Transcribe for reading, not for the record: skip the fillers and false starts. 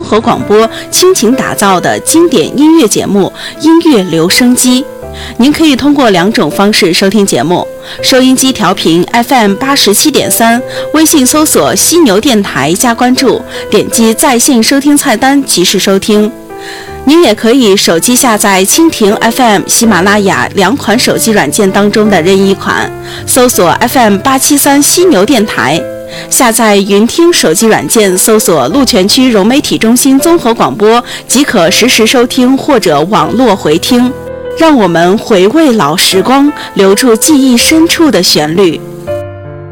合广播倾情打造的经典音乐节目《音乐留声机》。您可以通过2种方式收听节目：收音机调频 FM87.3，微信搜索犀牛电台加关注，点击在线收听菜单及时收听。您也可以手机下载蜻蜓 FM、喜马拉雅2款手机软件当中的任意一款，搜索 FM873犀牛电台。下载云听手机软件，搜索鹿泉区融媒体中心综合广播，即可实时收听或者网络回听。让我们回味老时光，留住记忆深处的旋律。